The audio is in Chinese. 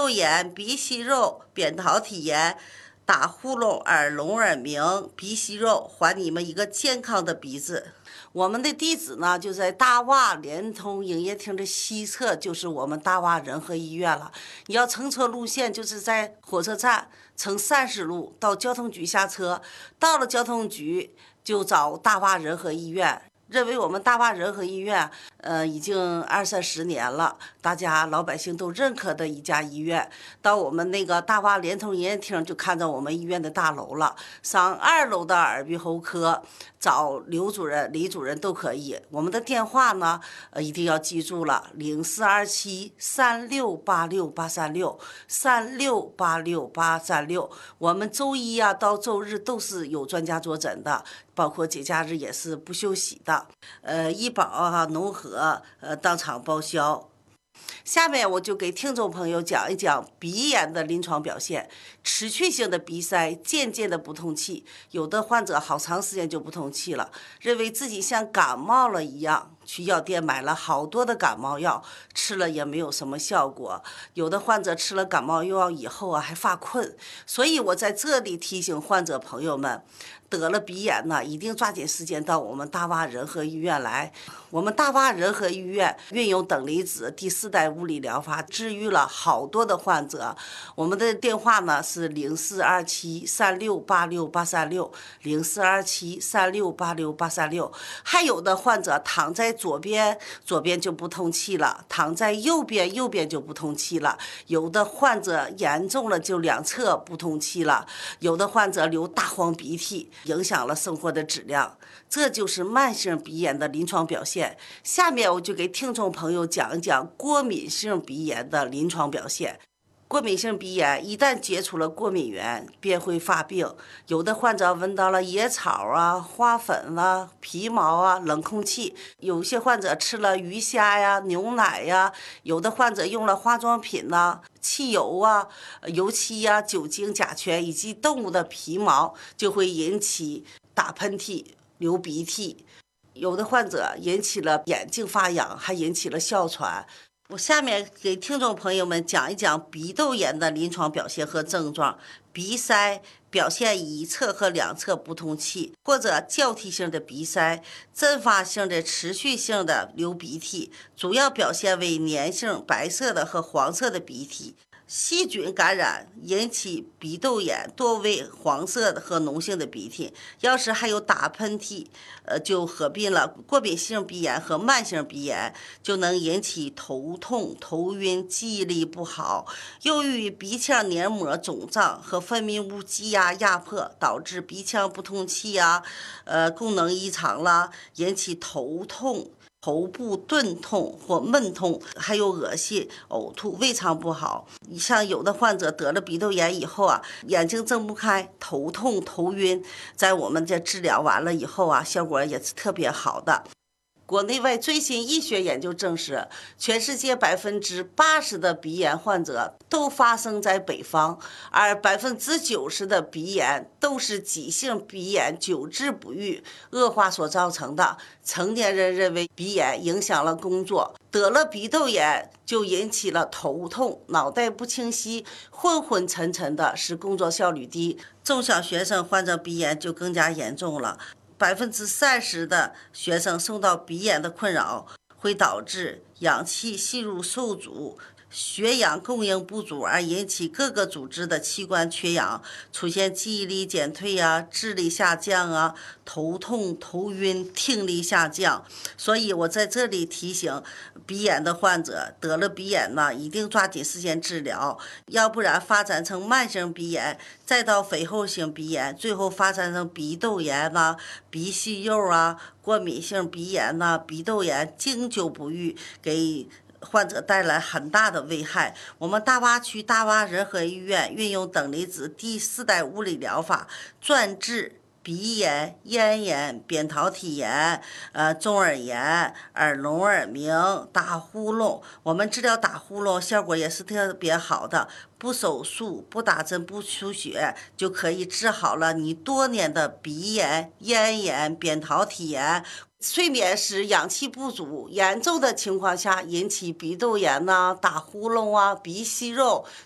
窦炎、鼻息肉、扁桃体炎、打呼噜、耳聋耳鸣、鼻息肉，还你们一个健康的鼻子。我们的地址呢，就在大洼联通营业厅的西侧，就是我们大洼仁和医院了。你要乘车路线，就是在火车站乘30路到交通局下车，到了交通局就找大洼仁和医院。认为我们大洼仁和医院，已经20-30年了，大家老百姓都认可的一家医院。到我们那个大洼联通营业厅，就看到我们医院的大楼了。上2楼的耳鼻喉科，找刘主任、李主任都可以。我们的电话呢，一定要记住了，0427-3686-836，3686-836。我们周一啊到周日都是有专家坐诊的，包括节假日也是不休息的。医保啊、农合当场报销。下面我就给听众朋友讲一讲鼻炎的临床表现。持续性的鼻塞，渐渐的不通气，有的患者好长时间就不通气了，认为自己像感冒了一样，去药店买了好多的感冒药，吃了也没有什么效果。有的患者吃了感冒药以后啊，还发困。所以我在这里提醒患者朋友们，得了鼻炎呢，一定抓紧时间到我们大洼仁和医院来。我们大洼仁和医院运用等离子第4代物理疗法，治愈了好多的患者。我们的电话呢是0427-3686-836，0427-3686-836。还有的患者躺在左边就不通气了，躺在右边就不通气了。有的患者严重了就2侧不通气了，有的患者流大黄鼻涕，影响了生活的质量。这就是慢性鼻炎的临床表现。下面我就给听众朋友讲一讲过敏性鼻炎的临床表现。过敏性鼻炎一旦接触了过敏源，便会发病。有的患者闻到了野草啊、花粉啊、皮毛啊、冷空气；有些患者吃了鱼虾呀、牛奶呀；有的患者用了化妆品呐、汽油啊、油漆呀、酒精、甲醛以及动物的皮毛，就会引起打喷嚏、流鼻涕。有的患者引起了眼睛发痒，还引起了哮喘。我下面给听众朋友们讲一讲鼻窦炎的临床表现和症状。鼻塞表现一侧和2侧不通气，或者交替性的鼻塞，阵发性的持续性的流鼻涕，主要表现为粘性白色的和黄色的鼻涕。细菌感染引起鼻窦炎，多为黄色的和脓性的鼻涕。要是还有打喷嚏，就合并了过敏性鼻炎和慢性鼻炎，就能引起头痛、头晕、记忆力不好。由于鼻腔黏膜肿胀和分泌物积压压迫，导致鼻腔不通气啊，功能异常啦，引起头痛、头部钝痛或闷痛，还有恶心、呕吐、胃肠不好。像有的患者得了鼻窦炎以后啊，眼睛睁不开，头痛、头晕，在我们这治疗完了以后啊，效果也是特别好的。国内外最新医学研究证实，全世界80%的鼻炎患者都发生在北方，而90%的鼻炎都是急性鼻炎久治不愈、恶化所造成的。成年人认为鼻炎影响了工作，得了鼻窦炎就引起了头痛、脑袋不清晰、昏昏沉沉的，使工作效率低。中小学生患者鼻炎就更加严重了。30%的学生受到鼻炎的困扰，会导致氧气吸入受阻，血氧供应不足，而引起各个组织的器官缺氧，出现记忆力减退啊、智力下降啊、头痛、头晕、听力下降。所以我在这里提醒鼻炎的患者，得了鼻炎呢，一定抓紧时间治疗，要不然发展成慢性鼻炎，再到肥厚性鼻炎，最后发展成鼻窦炎呐、鼻息肉啊、过敏性鼻炎呐、鼻窦炎，经久不愈，给患者带来很大的危害。我们大洼区大洼仁和医院运用等离子第4代物理疗法，专治鼻炎、咽炎、扁桃体炎、中耳炎、耳聋耳鸣、打呼噜。我们治疗打呼噜效果也是特别好的，不手术、不打针、不输血就可以治好了你多年的鼻炎、咽炎、扁桃体炎。睡眠时氧气不足严重的情况下，引起鼻窦炎呐、打呼噜啊、鼻息肉，